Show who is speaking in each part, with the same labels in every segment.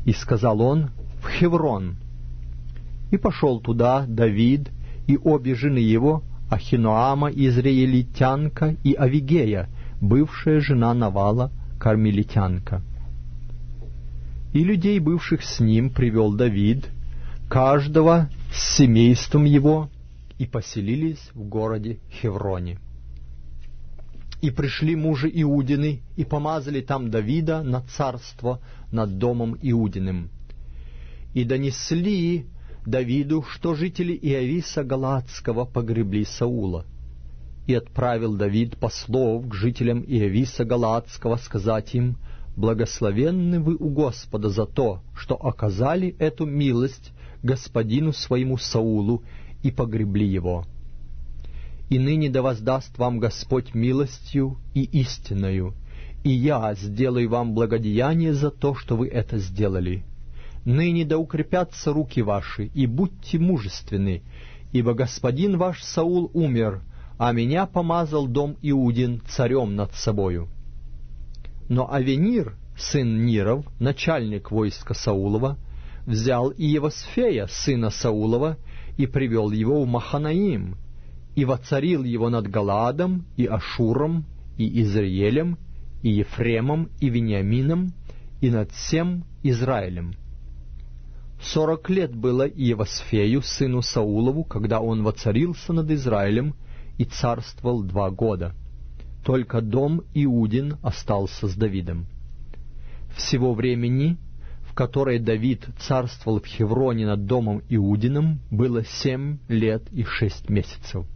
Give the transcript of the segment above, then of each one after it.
Speaker 1: И сказал он: в Хеврон. И пошел туда Давид и обе жены его, Ахиноама израильтянка и Авигея, бывшая жена Навала кармелитянка. И людей, бывших с ним, привел Давид, каждого с семейством его, и поселились в городе Хевроне. И пришли мужи Иудины, и помазали там Давида на царство над домом Иудиным. И донесли Давиду, что жители Иависа Галаадского погребли Саула. И отправил Давид послов к жителям Иависа Галаадского сказать им: «Благословенны вы у Господа за то, что оказали эту милость господину своему Саулу и погребли его. И ныне да воздаст вам Господь милостью и истинною, и я сделаю вам благодеяние за то, что вы это сделали. Ныне да укрепятся руки ваши, и будьте мужественны, ибо господин ваш Саул умер, а меня помазал дом Иудин царем над собою». Но Авенир, сын Ниров, начальник войска Саулова, взял Иевосфея, сына Саулова, и привел его в Маханаим, и воцарил его над Галаадом, и Ашуром, и Израилем, и Ефремом, и Вениамином, и над всем Израилем. 40 лет было Иевосфею, сыну Саулову, когда он воцарился над Израилем, и царствовал 2 года. Только дом Иудин остался с Давидом. Всего времени, в которое Давид царствовал в Хевроне над домом Иудиным, было 7 лет и 6 месяцев.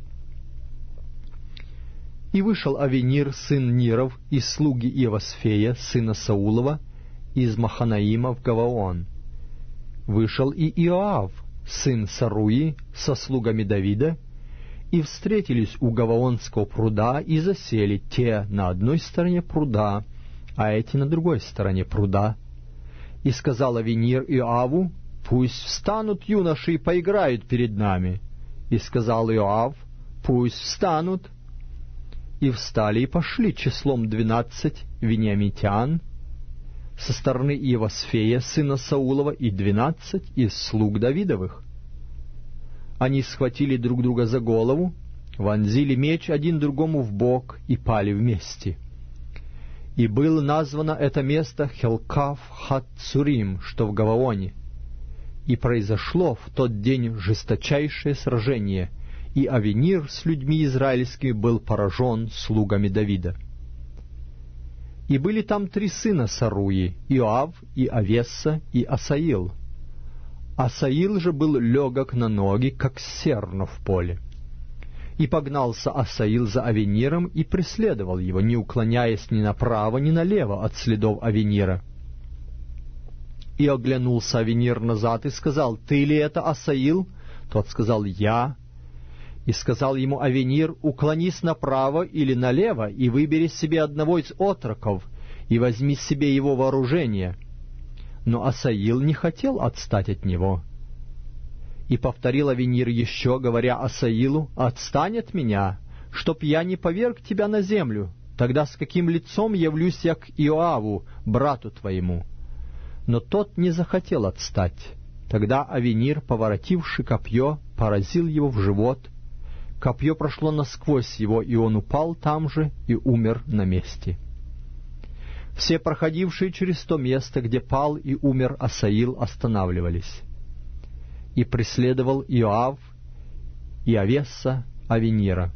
Speaker 1: И вышел Авенир, сын Ниров, из слуги Иевосфея, сына Саулова, из Маханаима в Гаваон. Вышел и Иоав, сын Саруи, со слугами Давида, и встретились у Гаваонского пруда, и засели те на одной стороне пруда, а эти на другой стороне пруда. И сказал Авенир Иоаву: «Пусть встанут юноши и поиграют перед нами». И сказал Иоав: «Пусть встанут». И встали и пошли числом 12 вениамитян со стороны Иевосфея, сына Саулова, и 12 из слуг Давидовых. Они схватили друг друга за голову, вонзили меч один другому в бок и пали вместе. И было названо это место Хелкав-хат-Цурим, что в Гаваоне. И произошло в тот день жесточайшее сражение, и Авенир с людьми израильскими был поражен слугами Давида. И были там 3 сына Саруи: Иоав, и Авесса, и Асаил. Асаил же был легок на ноги, как серно в поле. И погнался Асаил за Авениром и преследовал его, не уклоняясь ни направо, ни налево от следов Авенира. И оглянулся Авенир назад и сказал: «Ты ли это, Асаил?» Тот сказал: «Я». И сказал ему Авенир: «Уклонись направо или налево, и выбери себе одного из отроков, и возьми себе его вооружение». Но Асаил не хотел отстать от него. И повторил Авенир еще, говоря Асаилу: «Отстань от меня, чтоб я не поверг тебя на землю. Тогда с каким лицом явлюсь я к Иоаву, брату твоему?» Но тот не захотел отстать. Тогда Авенир, поворотивши копье, поразил его в живот. Копье прошло насквозь его, и он упал там же и умер на месте. Все проходившие через то место, где пал и умер Асаил, останавливались. И преследовал Иоав и Авесса Авенира.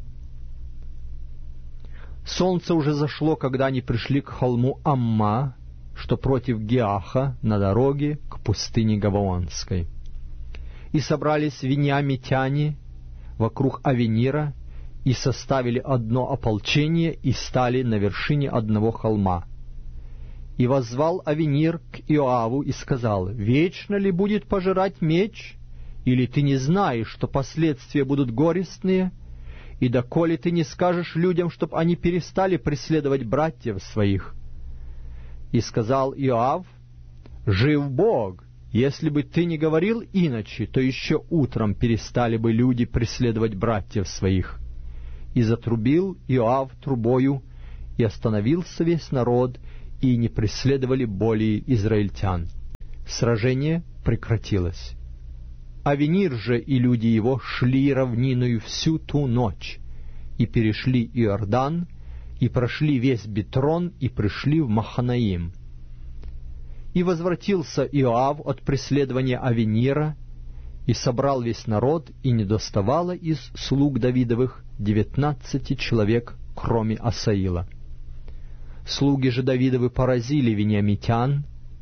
Speaker 1: Солнце уже зашло, когда они пришли к холму Амма, что против Геаха, на дороге к пустыне Гаваонской. И собрались вениамитяне вокруг Авенира, и составили одно ополчение, и стали на вершине одного холма. И воззвал Авенир к Иоаву и сказал: «Вечно ли будет пожирать меч? Или ты не знаешь, что последствия будут горестные? И доколе ты не скажешь людям, чтоб они перестали преследовать братьев своих?» И сказал Иоав: «Жив Бог! Если бы ты не говорил иначе, то еще утром перестали бы люди преследовать братьев своих». И затрубил Иоав трубою, и остановился весь народ, и не преследовали более израильтян. Сражение прекратилось. Авенир же и люди его шли равниною всю ту ночь, и перешли Иордан, и прошли весь Битрон, и пришли в Маханаим. И возвратился Иоав от преследования Авенира, и собрал весь народ, и не доставало из слуг Давидовых 19 человек, кроме Асаила. Слуги же Давидовы поразили вениамитян,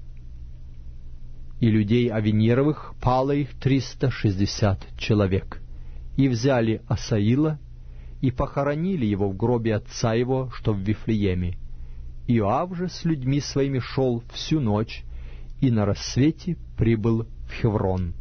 Speaker 1: и людей Авенировых пало их 360 человек. И взяли Асаила, и похоронили его в гробе отца его, что в Вифлееме. Иоав же с людьми своими шел всю ночь, и на рассвете прибыл в Хеврон.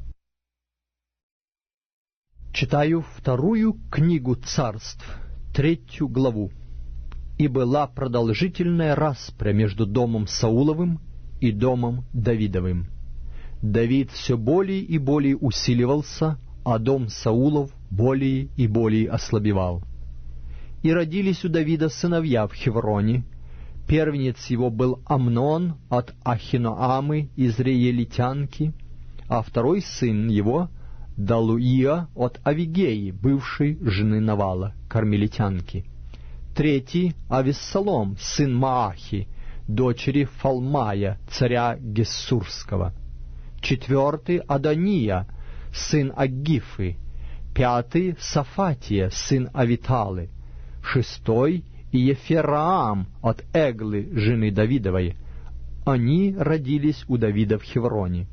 Speaker 1: Читаю 2 книгу Царств, 3 главу. «И была продолжительная распря между домом Сауловым и домом Давидовым. Давид все более и более усиливался, а дом Саулов более и более ослабевал. И родились у Давида сыновья в Хевроне. Первенец его был Амнон от Ахиноамы из Реелитянки, а второй сын его — Далуия от Авигеи, бывшей жены Навала, кармелитянки. Третий — Авессалом, сын Маахи, дочери Фалмая, царя Гессурского. Четвертый — Адония, сын Аггифы. Пятый — Сафатия, сын Авиталы. Шестой — Ефераам от Эглы, жены Давидовой. Они родились у Давида в Хевроне.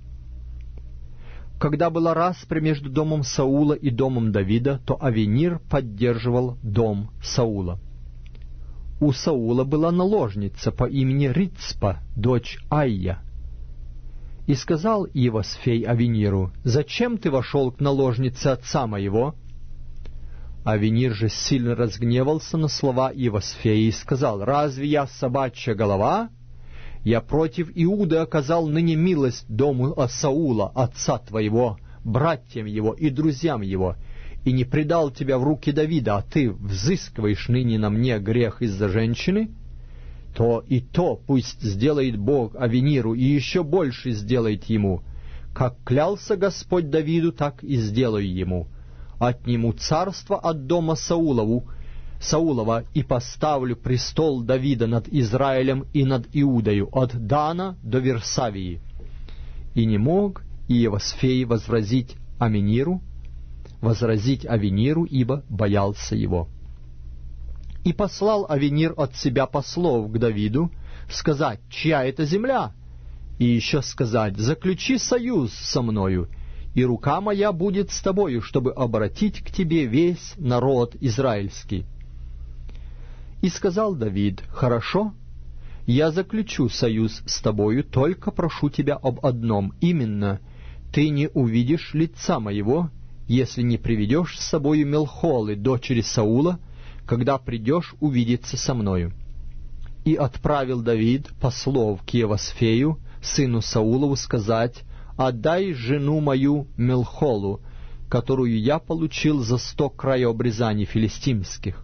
Speaker 1: Когда была распря между домом Саула и домом Давида, то Авенир поддерживал дом Саула. У Саула была наложница по имени Рицпа, дочь Айя. И сказал Иевосфей Авениру: «Зачем ты вошел к наложнице отца моего?» Авенир же сильно разгневался на слова Иевосфея и сказал: «Разве я собачья голова? Я против Иуды оказал ныне милость дому Саула, отца твоего, братьям его и друзьям его, и не предал тебя в руки Давида, а ты взыскиваешь ныне на мне грех из-за женщины? То и то пусть сделает Бог Авениру, и еще больше сделает ему. Как клялся Господь Давиду, так и сделаю ему. Отниму царство от дома Саулова и поставлю престол Давида над Израилем и над Иудою, от Дана до Версавии». И не мог Иевосфей возразить Авениру, ибо боялся его. И послал Авенир от себя послов к Давиду сказать: «Чья это земля?» И еще сказать: «Заключи союз со мною, и рука моя будет с тобою, чтобы обратить к тебе весь народ израильский». И сказал Давид: «Хорошо, я заключу союз с тобою, только прошу тебя об одном, именно: ты не увидишь лица моего, если не приведешь с собою Мелхолы, дочери Саула, когда придешь увидеться со мною». И отправил Давид послов к Иевосфею, сыну Саулову, сказать: «Отдай жену мою Мелхолу, которую я получил за 100 краеобрезаний филистимских».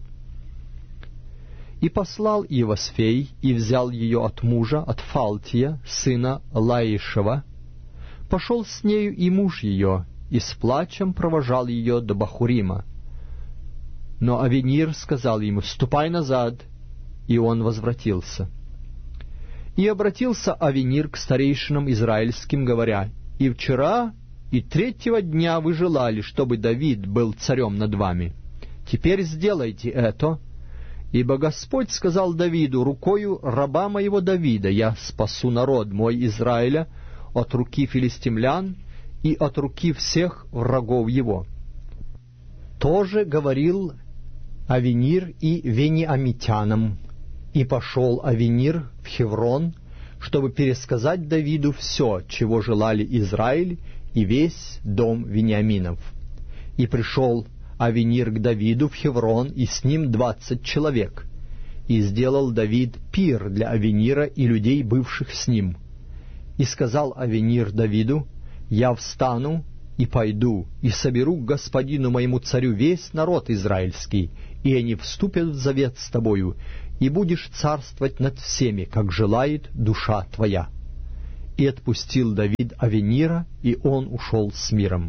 Speaker 1: И послал Иевосфей, и взял ее от мужа, от Фалтия, сына Лаишева. Пошел с нею и муж ее, и с плачем провожал ее до Бахурима. Но Авенир сказал ему: «Ступай назад», и он возвратился. И обратился Авенир к старейшинам израильским, говоря: «И вчера, и 3-го дня вы желали, чтобы Давид был царем над вами. Теперь сделайте это, ибо Господь сказал Давиду: рукою раба моего Давида я спасу народ мой Израиля от руки филистимлян и от руки всех врагов его». Тоже говорил Авенир и вениамитянам. И пошел Авенир в Хеврон, чтобы пересказать Давиду все, чего желали Израиль и весь дом Вениаминов. И пришел Авенир к Давиду в Хеврон, и с ним 20 человек. И сделал Давид пир для Авенира и людей, бывших с ним. И сказал Авенир Давиду: «Я встану и пойду, и соберу к господину моему царю весь народ израильский, и они вступят в завет с тобою, и будешь царствовать над всеми, как желает душа твоя». И отпустил Давид Авенира, и он ушел с миром.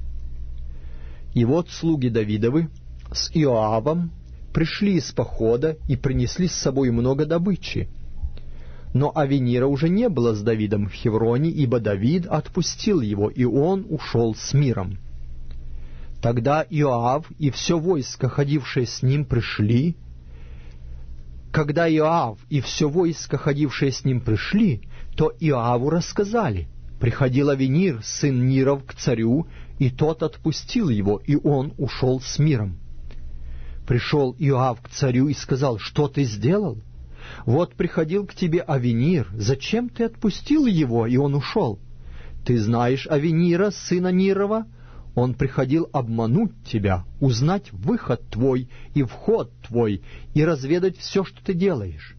Speaker 1: И вот слуги Давидовы с Иоавом пришли из похода и принесли с собой много добычи. Но Авенира уже не было с Давидом в Хевроне, ибо Давид отпустил его, и он ушел с миром. Тогда Иоав и все войско, ходившее с ним, пришли. Когда Иоав и все войско, ходившее с ним, пришли, то Иоаву рассказали: приходил Авенир, сын Ниров, к царю, и тот отпустил его, и он ушел с миром. Пришел Иоав к царю и сказал: что ты сделал? Вот приходил к тебе Авенир, зачем ты отпустил его, и он ушел? Ты знаешь Авенира, сына Нирова? Он приходил обмануть тебя, узнать выход твой и вход твой, и разведать все, что ты делаешь.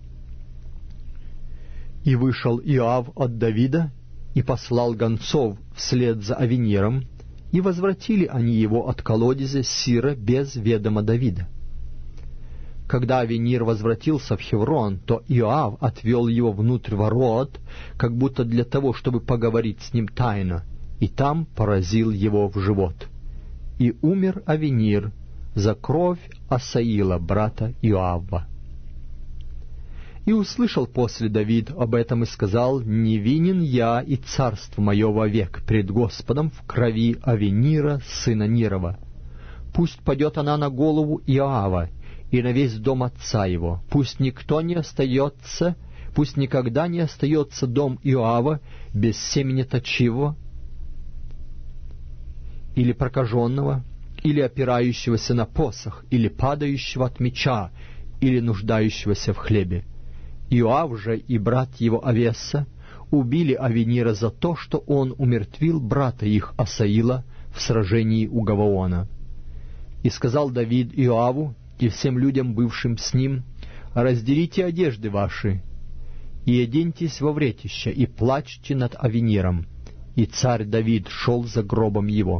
Speaker 1: И вышел Иоав от Давида, и послал гонцов вслед за Авениром, и возвратили они его от колодезя Сира без ведома Давида. Когда Авенир возвратился в Хеврон, то Иоав отвел его внутрь ворот, как будто для того, чтобы поговорить с ним тайно, и там поразил его в живот. И умер Авенир за кровь Асаила, брата Иоава. И услышал после Давид об этом и сказал: «Невинен я и царство мое вовек пред Господом в крови Авенира, сына Нирова. Пусть падет она на голову Иоава и на весь дом отца его. Пусть никогда не остается дом Иоава без семени точивого, или прокаженного, или опирающегося на посох, или падающего от меча, или нуждающегося в хлебе». Иоав же и брат его Авеса убили Авенира за то, что он умертвил брата их Асаила в сражении у Гаваона. И сказал Давид Иоаву и всем людям, бывшим с ним: «Разделите одежды ваши, и оденьтесь во вретища, и плачьте над Авениром». И царь Давид шел за гробом его.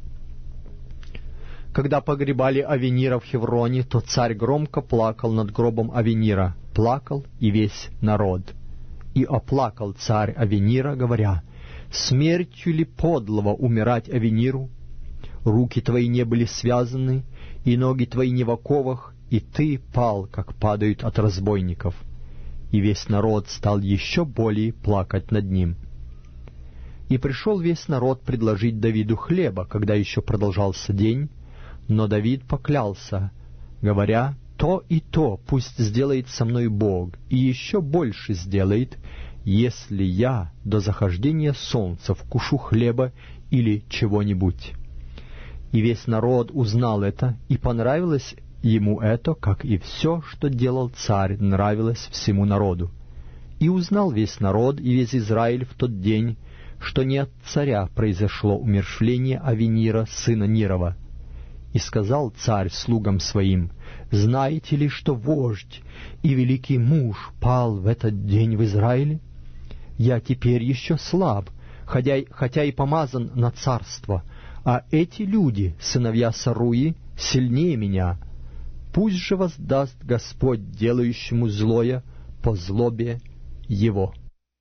Speaker 1: Когда погребали Авенира в Хевроне, то царь громко плакал над гробом Авенира, плакал и весь народ. И оплакал царь Авенира, говоря: «Смертью ли подлого умирать Авениру? Руки твои не были связаны, и ноги твои не в оковах, и ты пал, как падают от разбойников». И весь народ стал еще более плакать над ним. И пришел весь народ предложить Давиду хлеба, когда еще продолжался день, но Давид поклялся, говоря: «То и то пусть сделает со мной Бог, и еще больше сделает, если я до захождения солнца вкушу хлеба или чего-нибудь». И весь народ узнал это, и понравилось ему это, как и все, что делал царь, нравилось всему народу. И узнал весь народ и весь Израиль в тот день, что не от царя произошло умерщвление Авенира, сына Нирова. И сказал царь слугам своим: «Знаете ли, что вождь и великий муж пал в этот день в Израиле? Я теперь еще слаб, хотя и помазан на царство, а эти люди, сыновья Саруи, сильнее меня. Пусть же воздаст Господь делающему злое по злобе его».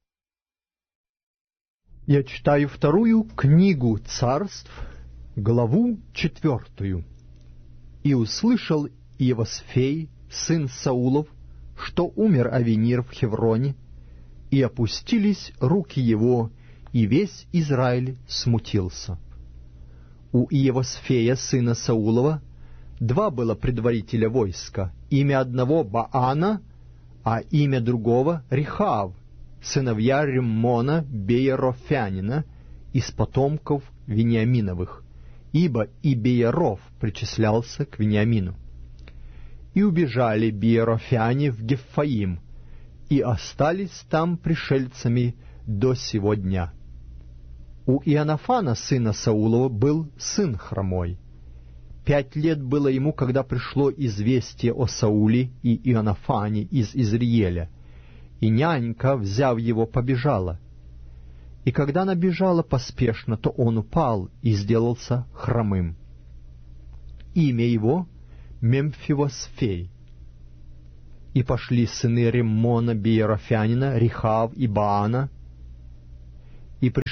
Speaker 1: Я читаю вторую книгу Царств, главу 4. «И услышал Иевосфей, сын Саулов, что умер Авенир в Хевроне, и опустились руки его, и весь Израиль смутился. У Иевосфея, сына Саулова, 2 было предводителя войска, имя одного Баана, а имя другого Рехав, сыновья Риммона Беерофянина, из потомков Вениаминовых, ибо и Бееров причислялся к Вениамину. И убежали Беерофяне в Гефаим, и остались там пришельцами до сего дня. У Иоаннафана, сына Саулова, был сын хромой. 5 лет было ему, когда пришло известие о Сауле и Иоаннафане из Изриеля, и нянька, взяв его, побежала. И когда она бежала поспешно, то он упал и сделался хромым. Имя его — Мемфивосфей. И пошли сыны Риммона Беерофянина, Рехав и Баана,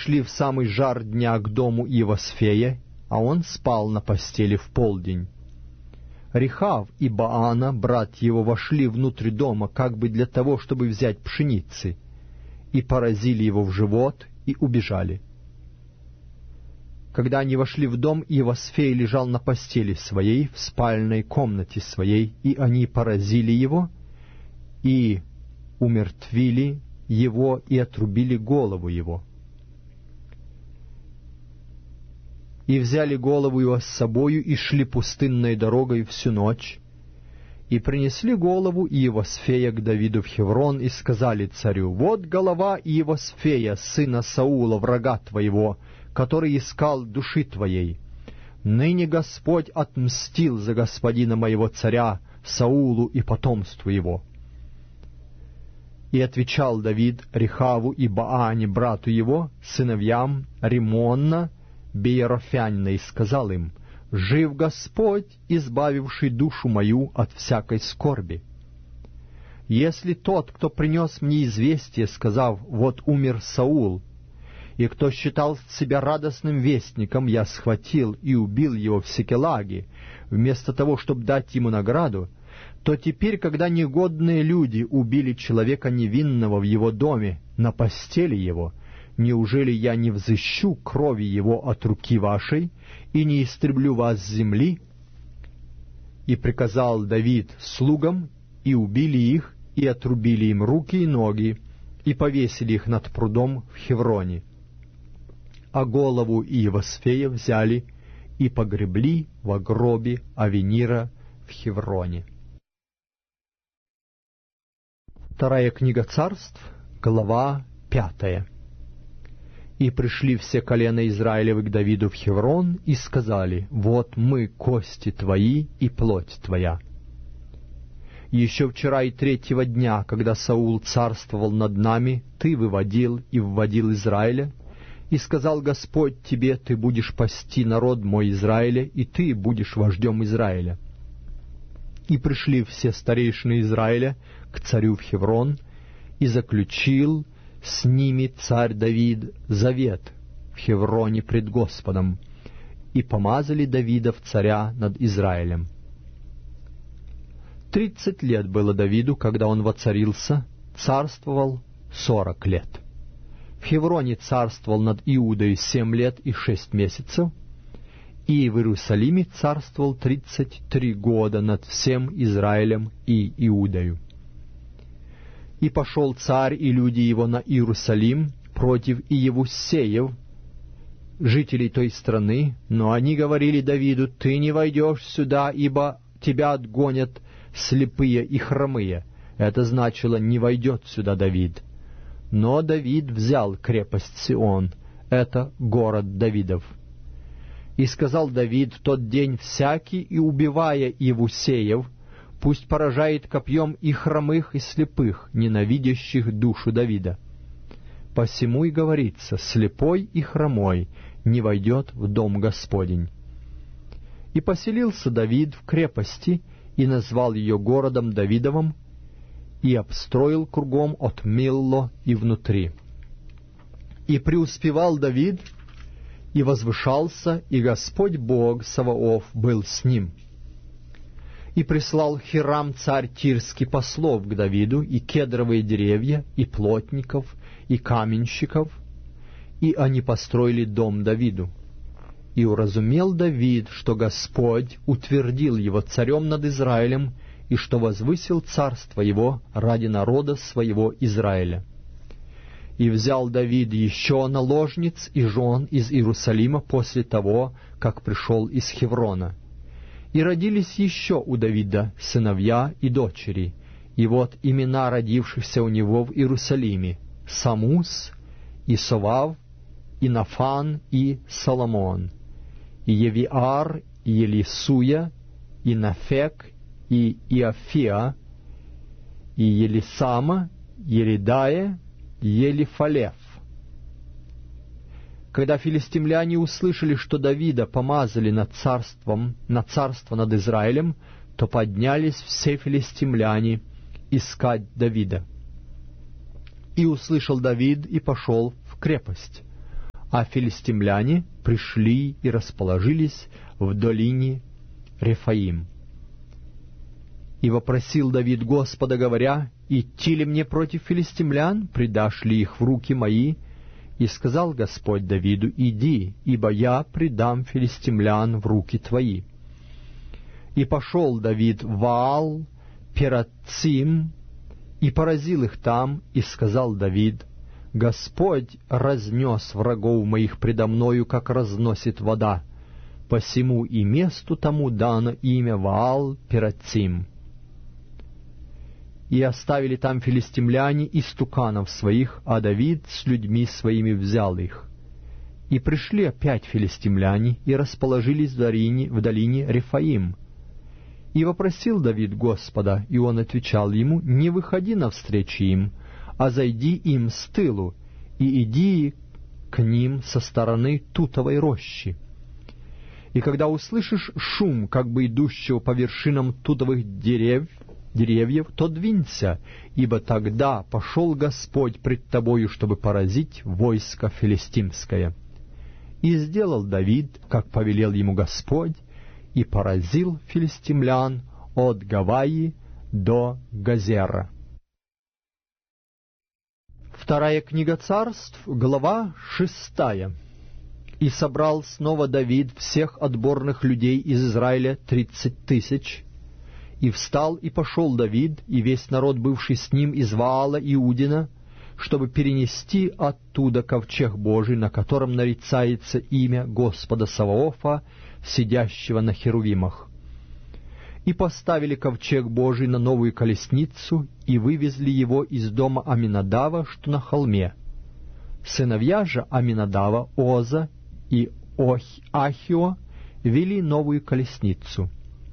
Speaker 1: пришли в самый жар дня к дому Иовасфея, а он спал на постели в полдень. Рехав и Баана, брат его, вошли внутрь дома, как бы для того, чтобы взять пшеницы, и поразили его в живот, и убежали. Когда они вошли в дом, Иовасфей лежал на постели своей, в спальной комнате своей, и они поразили его, и умертвили его, и отрубили голову его. И взяли голову его с собою, и шли пустынной дорогой всю ночь, и принесли голову Иовасфея к Давиду в Хеврон, и сказали царю: «Вот голова Иовасфея, сына Саула, врага твоего, который искал души твоей. Ныне Господь отмстил за господина моего царя Саулу и потомству его». И отвечал Давид Рехаву и Баане, брату его, сыновьям Римонна, Беерофянина, и сказал им: «Жив Господь, избавивший душу мою от всякой скорби. Если тот, кто принес мне известие, сказав: вот умер Саул, и кто считал себя радостным вестником, я схватил и убил его в Сикелаге, вместо того, чтобы дать ему награду, то теперь, когда негодные люди убили человека невинного в его доме, на постели его, неужели я не взыщу крови его от руки вашей и не истреблю вас с земли?» И приказал Давид слугам, и убили их, и отрубили им руки и ноги, и повесили их над прудом в Хевроне. А голову Иовасфея взяли и погребли во гробе Авенира в Хевроне. Вторая книга Царств, глава 5. И пришли все колена Израилевы к Давиду в Хеврон и сказали: «Вот мы, кости твои и плоть твоя». Еще вчера и третьего дня, когда Саул царствовал над нами, ты выводил и вводил Израиля, и сказал Господь тебе: ты будешь пасти народ мой Израиля, и ты будешь вождем Израиля. И пришли все старейшины Израиля к царю в Хеврон, и заключил с ними царь Давид завет в Хевроне пред Господом, и помазали Давида в царя над Израилем. 30 лет было Давиду, когда он воцарился, царствовал 40 лет. В Хевроне царствовал над Иудой 7 лет и 6 месяцев, и в Иерусалиме царствовал 33 года над всем Израилем и Иудою. И пошел царь и люди его на Иерусалим против Иевусеев, жителей той страны, но они говорили Давиду: «Ты не войдешь сюда, ибо тебя отгонят слепые и хромые». Это значило: «Не войдет сюда Давид». Но Давид взял крепость Сион, это город Давидов. И сказал Давид в тот день: «Всякий, и убивая Иевусеев, пусть поражает копьем и хромых, и слепых, ненавидящих душу Давида». Посему и говорится: «Слепой и хромой не войдет в дом Господень». И поселился Давид в крепости, и назвал ее городом Давидовым, и обстроил кругом от Милло и внутри. И преуспевал Давид, и возвышался, и Господь Бог Саваоф был с ним. И прислал Хирам царь Тирский послов к Давиду, и кедровые деревья, и плотников, и каменщиков, и они построили дом Давиду. И уразумел Давид, что Господь утвердил его царем над Израилем, и что возвысил царство его ради народа своего Израиля. И взял Давид еще наложниц и жен из Иерусалима после того, как пришел из Хеврона. И родились еще у Давида сыновья и дочери, и вот имена родившихся у него в Иерусалиме: Самус, и Совав, и Нафан, и Соломон, и Евиар, и Елисуя, и Нафек, и Иофия, и Елисама, Елидая, и Елифалев. Когда филистимляне услышали, что Давида помазали на царство над Израилем, то поднялись все филистимляне искать Давида. И услышал Давид, и пошел в крепость. А филистимляне пришли и расположились в долине Рефаим. И вопросил Давид Господа, говоря: «Идти ли мне против филистимлян? Предашь ли их в руки мои?» И сказал Господь Давиду: «Иди, ибо я предам филистимлян в руки твои». И пошел Давид в Ваал Перацим и поразил их там, и сказал Давид: «Господь разнес врагов моих предо мною, как разносит вода, посему и месту тому дано имя Ваал Перацим». И оставили там филистимляне истуканов своих, а Давид с людьми своими взял их. И пришли опять филистимляне и расположились в долине Рефаим. И вопросил Давид Господа, и он отвечал ему: «Не выходи навстречу им, а зайди им с тылу, и иди к ним со стороны тутовой рощи. И когда услышишь шум, как бы идущего по вершинам тутовых деревьев, то двинься, ибо тогда пошел Господь пред тобою, чтобы поразить войско филистимское». И сделал Давид, как повелел ему Господь, и поразил филистимлян от Гаваи до Газера. Вторая книга Царств, глава 6. «И собрал снова Давид всех отборных людей из Израиля 30 000. И встал и пошел Давид, и весь народ, бывший с ним из Ваала Иудина, чтобы перенести оттуда ковчег Божий, на котором нарицается имя Господа Саваофа, сидящего на херувимах. И поставили ковчег Божий на новую колесницу, и вывезли его из дома Аминадава, что на холме. Сыновья же Аминадава, Оза и Ахио, вели новую колесницу.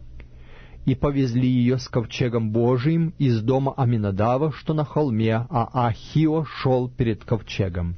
Speaker 1: И повезли ее с ковчегом Божиим из дома Аминадава, что на холме, а Ахио шел перед ковчегом.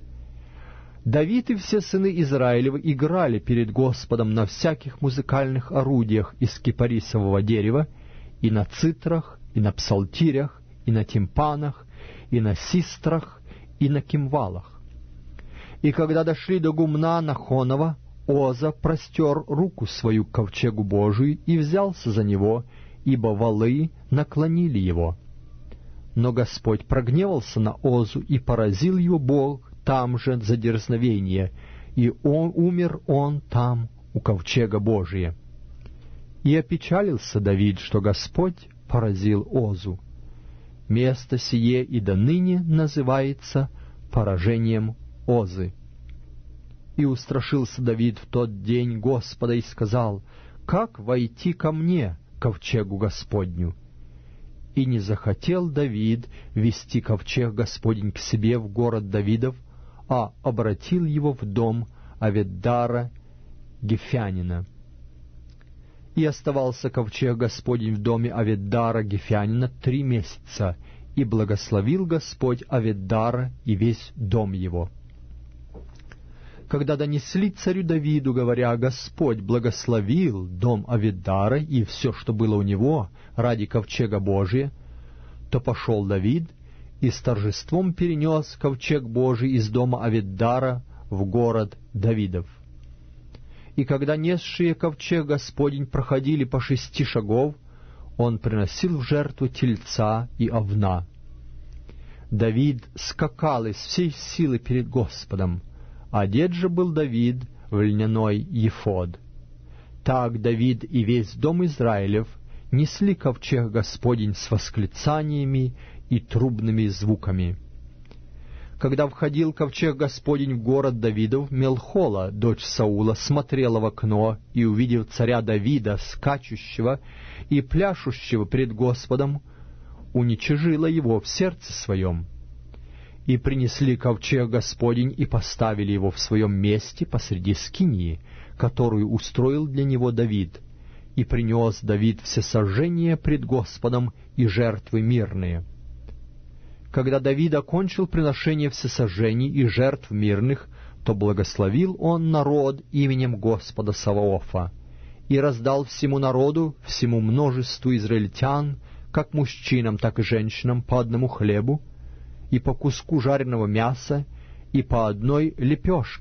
Speaker 1: Давид и все сыны Израилевы играли перед Господом на всяких музыкальных орудиях из кипарисового дерева, и на цитрах, и на псалтирях, и на тимпанах, и на систрах, и на кимвалах. И когда дошли до гумна Нахонова, Оза простер руку свою к ковчегу Божию и взялся за него, ибо валы наклонили его. Но Господь прогневался на Озу, и поразил его Бог там же за дерзновение, и умер он там у ковчега Божия. И опечалился Давид, что Господь поразил Озу. Место сие и до ныне называется поражением Озы. И устрашился Давид в тот день Господа и сказал: «Как войти ко мне, ковчегу Господню?» И не захотел Давид вести ковчег Господень к себе в город Давидов, а обратил его в дом Авиддара Гефянина. И оставался ковчег Господень в доме Авиддара Гефянина 3 месяца, и благословил Господь Авиддара и весь дом его. Когда донесли царю Давиду, говоря: «Господь благословил дом Авиддара и все, что было у него, ради ковчега Божия», то пошел Давид и с торжеством перенес ковчег Божий из дома Авиддара в город Давидов. И когда несшие ковчег Господень проходили по 6 шагов, он приносил в жертву тельца и овна. Давид скакал из всей силы перед Господом. Одет же был Давид в льняной ефод. Так Давид и весь дом Израилев несли ковчег Господень с восклицаниями и трубными звуками. Когда входил ковчег Господень в город Давидов, Мелхола, дочь Саула, смотрела в окно и, увидев царя Давида, скачущего и пляшущего пред Господом, уничижила его в сердце своем. И принесли ковчег Господень и поставили его в своем месте посреди скинии, которую устроил для него Давид, и принес Давид всесожжения пред Господом и жертвы мирные. Когда Давид окончил приношение всесожжений и жертв мирных, то благословил он народ именем Господа Саваофа, и раздал всему народу, всему множеству израильтян, как мужчинам, так и женщинам, по одному хлебу, и по куску жареного мяса, и по одной лепешке,